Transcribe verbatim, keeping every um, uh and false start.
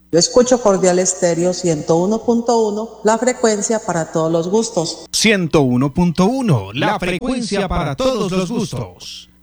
Yo escucho Cordial Estéreo ciento uno punto uno, la frecuencia para todos los gustos. ciento uno punto uno, la frecuencia para todos los gustos.